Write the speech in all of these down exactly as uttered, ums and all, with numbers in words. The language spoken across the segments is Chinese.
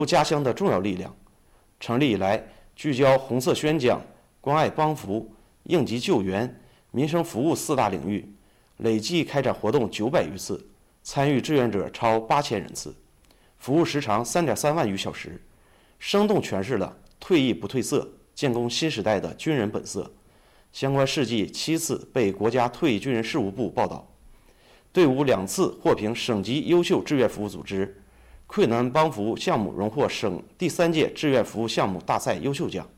家乡的重要力量。成立以来，聚焦红色宣讲、关爱帮扶、应急救援、民生服务四大领域，累计开展活动九百余次，参与志愿者超八千人次，服务时长三点三万余小时，生动诠释了退役不褪色、建功新时代的军人本色。相关事迹七次被国家退役军人事务部报道，队伍两次获评省级优秀志愿服务组织，困难帮扶项目荣获省第三届志愿服务项目大赛优秀奖。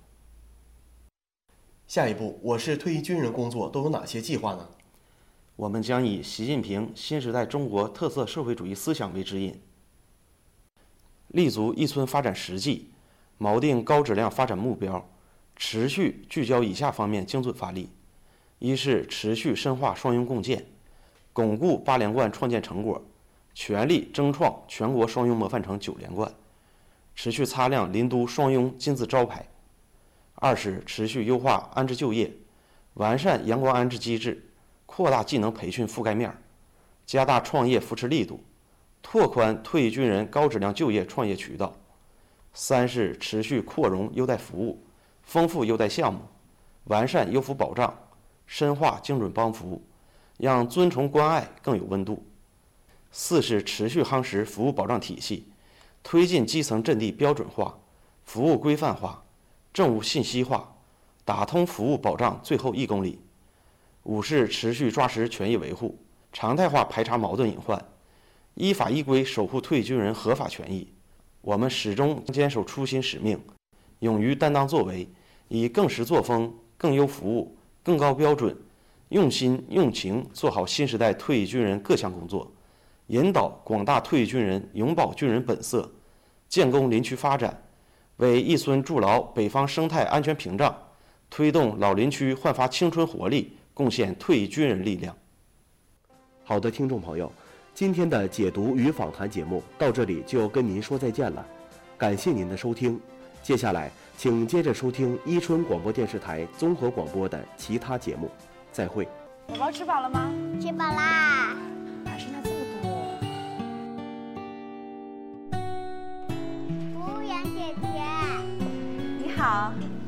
下一步，我市退役军人工作都有哪些计划呢？ 我们将以习近平新时代中国特色社会主义思想为指引，立足一村发展实际，锚定高质量发展目标，持续聚焦以下方面精准发力：一是持续深化双拥共建，巩固八连冠创建成果，全力争创全国双拥模范城九连冠，持续擦亮林都双拥金字招牌；二是持续优化安置就业，完善阳光安置机制，扩大技能培训覆盖面，加大创业扶持力度，拓宽退役军人高质量就业创业渠道；三是持续扩容优待服务，丰富优待项目，完善优抚保障，深化精准帮扶，让尊崇关爱更有温度；四是持续夯实服务保障体系，推进基层阵地标准化、服务规范化、政务信息化，打通服务保障最后一公里；五是持续抓实权益维护，常态化排查矛盾隐患，依法依规守护退役军人合法权益。我们始终坚守初心使命，勇于担当作为，以更实作风、更优服务、更高标准，用心用情做好新时代退役军人各项工作，引导广大退役军人永葆军人本色，建功林区发展，为一村筑牢北方生态安全屏障，推动老林区焕发青春活力，贡献退役军人力量。 好的，听众朋友，今天的解读与访谈节目到这里就跟您说再见了，感谢您的收听。接下来请接着收听伊春广播电视台综合广播的其他节目，再会。 宝宝吃饱了吗？ 吃饱啦。 还剩下这么多。 服务员姐姐， 你好。